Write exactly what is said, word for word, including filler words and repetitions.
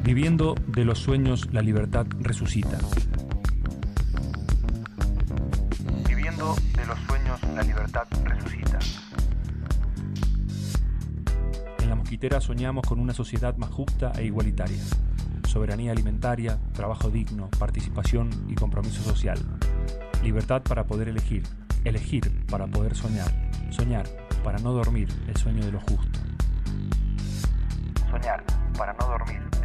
Viviendo de los sueños, la libertad resucita. Viviendo de los sueños, la libertad resucita. En La Mosquitera soñamos con una sociedad más justa e igualitaria. Soberanía alimentaria, trabajo digno, participación y compromiso social. Libertad para poder elegir, elegir para poder soñar, soñar para no dormir el sueño de lo justo. Soñar para no dormir